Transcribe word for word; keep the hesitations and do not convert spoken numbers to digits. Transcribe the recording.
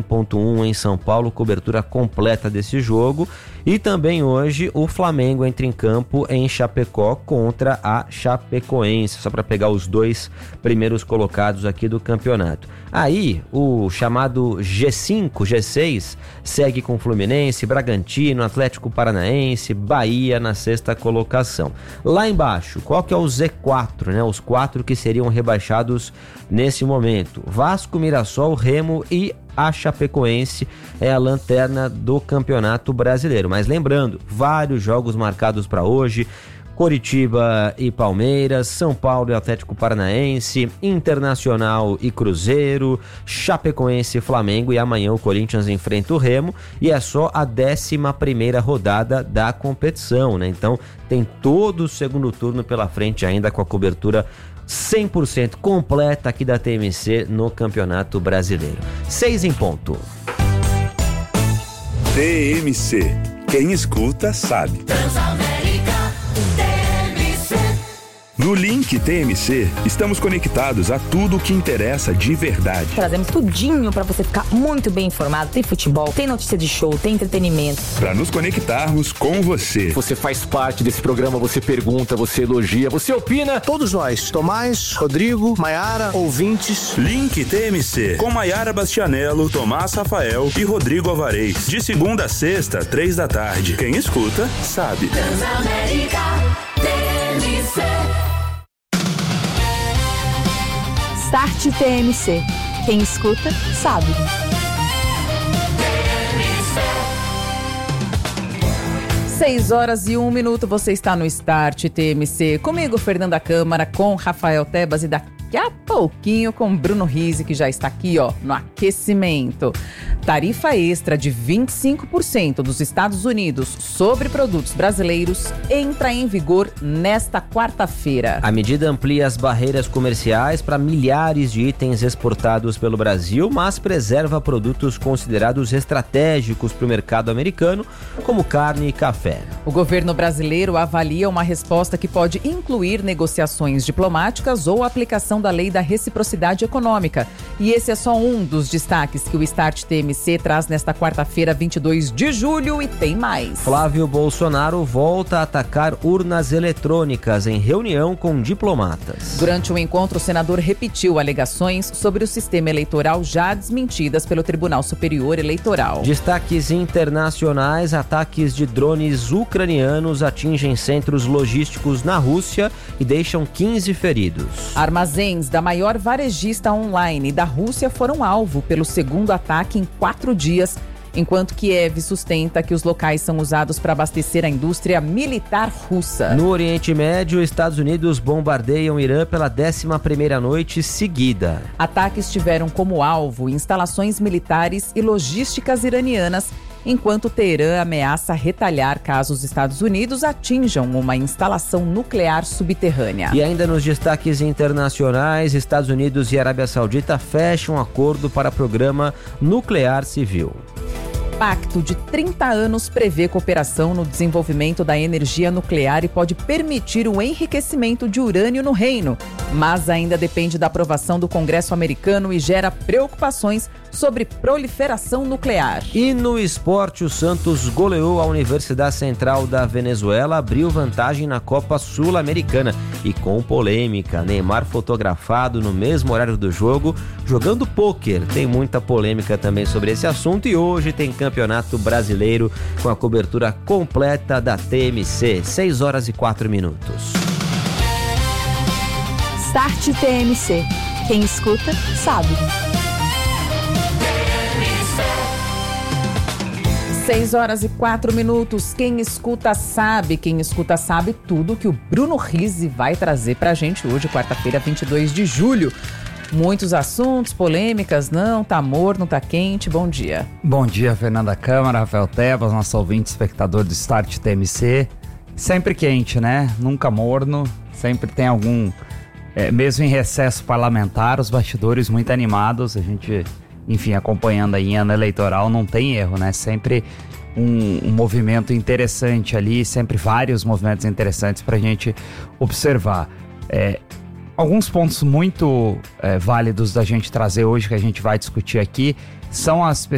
ponto um em São Paulo, cobertura completa desse jogo. E também hoje o Flamengo entra em campo em Chapecó contra a Chapecoense, só para pegar os dois primeiros colocados aqui do campeonato. Aí o chamado G cinco, G seis segue com Fluminense, Bragantino, Atlético Paranaense, Bahia na sexta colocação. Lá embaixo, qual que é o Z quatro, né? Os quatro que seriam rebaixados nesse momento: Vasco, Mirassol, Remo e a Chapecoense é a lanterna do Campeonato Brasileiro. Mas lembrando, vários jogos marcados para hoje: Coritiba e Palmeiras, São Paulo e Atlético Paranaense, Internacional e Cruzeiro, Chapecoense e Flamengo, e amanhã o Corinthians enfrenta o Remo, e é só a décima primeira rodada da competição, né? Então tem todo o segundo turno pela frente ainda, com a cobertura cem por cento completa aqui da T M C no Campeonato Brasileiro. Seis em ponto. T M C. Quem escuta sabe. No Link T M C, estamos conectados a tudo o que interessa de verdade. Trazemos tudinho para você ficar muito bem informado. Tem futebol, tem notícia de show, tem entretenimento. Para nos conectarmos com você. Você faz parte desse programa, você pergunta, você elogia, você opina. Todos nós, Tomás, Rodrigo, Maiara, ouvintes. Link T M C, com Maiara Bastianello, Tomás Rafael e Rodrigo Alvarez. De segunda a sexta, três da tarde. Quem escuta, sabe. Transamérica T M C. Start T M C. Quem escuta, sabe. Seis horas e um minuto, você está no Start T M C. Comigo, Fernanda Câmara, com Rafael Tebas e daqui a pouquinho com Bruno Rizzi, que já está aqui, ó, no aquecimento. Tarifa extra de vinte e cinco por cento dos Estados Unidos sobre produtos brasileiros entra em vigor nesta quarta-feira. A medida amplia as barreiras comerciais para milhares de itens exportados pelo Brasil, mas preserva produtos considerados estratégicos para o mercado americano, como carne e café. O governo brasileiro avalia uma resposta que pode incluir negociações diplomáticas ou aplicação da lei da reciprocidade econômica. E esse é só um dos destaques que o Start T M C traz nesta quarta-feira, vinte e dois de julho, e tem mais. Flávio Bolsonaro volta a atacar urnas eletrônicas em reunião com diplomatas. Durante o encontro, o senador repetiu alegações sobre o sistema eleitoral já desmentidas pelo Tribunal Superior Eleitoral. Destaques internacionais: ataques de drones ucranianos atingem centros logísticos na Rússia e deixam quinze feridos. Armazéns da maior varejista online da Rússia foram alvo pelo segundo ataque em quatro dias, enquanto Kiev sustenta que os locais são usados para abastecer a indústria militar russa. No Oriente Médio, Estados Unidos bombardeiam o Irã pela décima primeira noite seguida. Ataques tiveram como alvo instalações militares e logísticas iranianas, enquanto Teherã ameaça retalhar caso os Estados Unidos atinjam uma instalação nuclear subterrânea. E ainda nos destaques internacionais, Estados Unidos e Arábia Saudita fecham um acordo para programa nuclear civil. Pacto de trinta anos prevê cooperação no desenvolvimento da energia nuclear e pode permitir o enriquecimento de urânio no reino, mas ainda depende da aprovação do Congresso americano e gera preocupações sobre proliferação nuclear. E no esporte, o Santos goleou a Universidade Central da Venezuela, abriu vantagem na Copa Sul-Americana. E com polêmica, Neymar fotografado no mesmo horário do jogo, jogando pôquer. Tem muita polêmica também sobre esse assunto, e hoje tem Campeonato Brasileiro com a cobertura completa da T M C. seis horas e quatro minutos. Start T M C. Quem escuta, sabe. seis horas e quatro minutos. Quem escuta sabe. Quem escuta sabe tudo que o Bruno Rizzi vai trazer pra gente hoje, quarta-feira, vinte e dois de julho. Muitos assuntos, polêmicas, não, tá morno, tá quente. Bom dia. Bom dia, Fernanda Câmara, Rafael Tebas, nosso ouvinte, espectador do Start T M C. Sempre quente, né? Nunca morno, sempre tem algum... É, mesmo em recesso parlamentar, os bastidores muito animados, a gente, enfim, acompanhando aí em ano eleitoral, não tem erro, né? Sempre um, um movimento interessante ali, sempre vários movimentos interessantes pra gente observar. É, alguns pontos muito é, válidos da gente trazer hoje, que a gente vai discutir aqui, são as